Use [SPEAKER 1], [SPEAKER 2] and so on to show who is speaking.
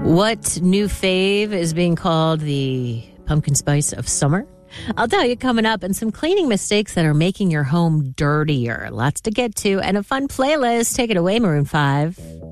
[SPEAKER 1] What new fave is being called the pumpkin spice of summer? I'll tell you coming up, and some cleaning mistakes that are making your home dirtier. Lots to get to, and a fun playlist. Take it away, Maroon 5.